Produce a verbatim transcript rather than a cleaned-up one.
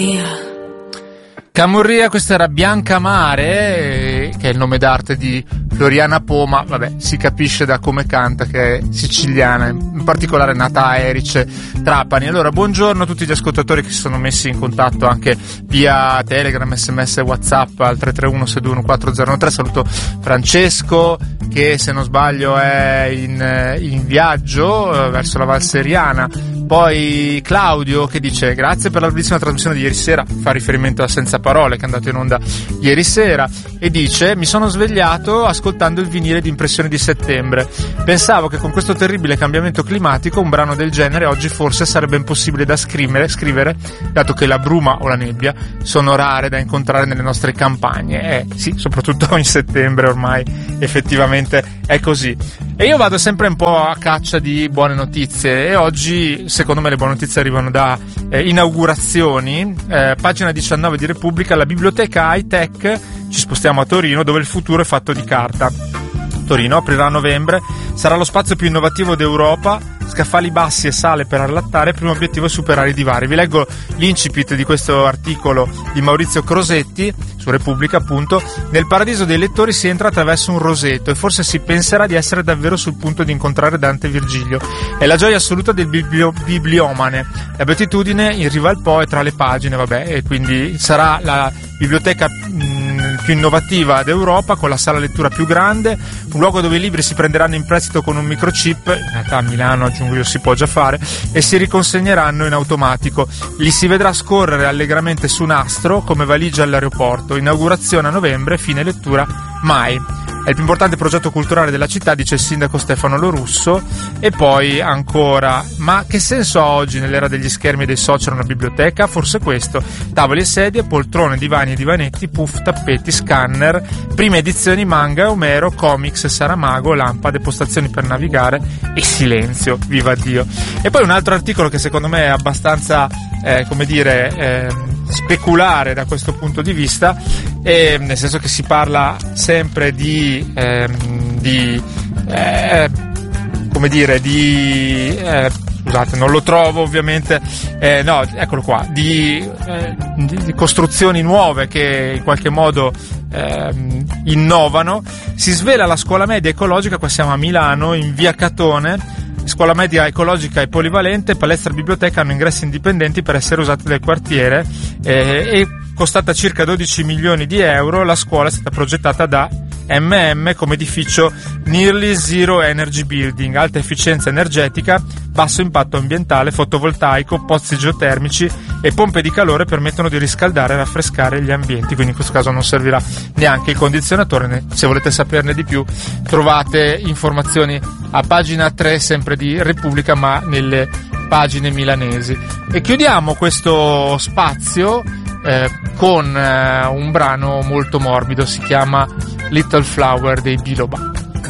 Camurria, questa era Bianca Mare, che è il nome d'arte di Floriana Poma, vabbè, si capisce da come canta che è siciliana, in particolare nata a Erice, Trapani. Allora, buongiorno a tutti gli ascoltatori che si sono messi in contatto anche via Telegram, sms e WhatsApp al tre tre uno sei due uno quattro zero tre. Saluto Francesco, che se non sbaglio è in, in viaggio eh, verso la Val Seriana. Poi Claudio, che dice grazie per la bellissima trasmissione di ieri sera, fa riferimento a Senza Parole che è andato in onda ieri sera, e dice mi sono svegliato ascoltando il vinile di Impressioni di settembre, pensavo che con questo terribile cambiamento climatico un brano del genere oggi forse sarebbe impossibile da scrivere, scrivere dato che la bruma o la nebbia sono rare da incontrare nelle nostre campagne. Eh sì, soprattutto in settembre ormai effettivamente è così, e io vado sempre un po' a caccia di buone notizie, e oggi secondo me le buone notizie arrivano da eh, inaugurazioni. Eh, pagina diciannove di Repubblica, la biblioteca high tech, ci spostiamo a Torino dove il futuro è fatto di carta. Torino aprirà a novembre, sarà lo spazio più innovativo d'Europa, scaffali bassi e sale per allattare, primo obiettivo è superare i divari. Vi leggo l'incipit di questo articolo di Maurizio Crosetti su Repubblica, appunto. Nel paradiso dei lettori si entra attraverso un roseto e forse si penserà di essere davvero sul punto di incontrare Dante e Virgilio. È la gioia assoluta del biblio- bibliomane, la beatitudine in riva al Po e tra le pagine, vabbè, e quindi sarà la biblioteca mh, più innovativa d'Europa, con la sala lettura più grande, un luogo dove i libri si prenderanno in prestito con un microchip, in realtà a Milano aggiungo io si può già fare, e si riconsegneranno in automatico. Li si vedrà scorrere allegramente su nastro come valigia all'aeroporto. Inaugurazione a novembre, fine lettura mai. È il più importante progetto culturale della città, dice il sindaco Stefano Lorusso. E poi ancora, ma che senso ha oggi nell'era degli schermi e dei social una biblioteca? Forse questo: tavoli e sedie, poltrone, divani e divanetti, puff, tappeti, scanner, prime edizioni manga, Omero, comics, Saramago, lampade, postazioni per navigare e silenzio, viva Dio. E poi un altro articolo che secondo me è abbastanza eh, come dire eh, speculare da questo punto di vista, eh, nel senso che si parla sempre di eh, di eh, come dire di eh, scusate, non lo trovo ovviamente, eh, no, eccolo qua, di, eh, di, di costruzioni nuove che in qualche modo eh, innovano. Si svela la scuola media ecologica, qua siamo a Milano, in via Catone. Scuola media ecologica e polivalente, palestra e biblioteca hanno ingressi indipendenti per essere usati dal quartiere, eh, e costata circa dodici milioni di euro. La scuola è stata progettata da M M come edificio Nearly Zero Energy Building, alta efficienza energetica, basso impatto ambientale, fotovoltaico, pozzi geotermici e pompe di calore permettono di riscaldare e raffrescare gli ambienti, quindi in questo caso non servirà neanche il condizionatore. Se volete saperne di più trovate informazioni a pagina tre sempre di Repubblica, ma nelle pagine milanesi. E chiudiamo questo spazio eh, con eh, un brano molto morbido, si chiama Little Flower dei Biloba.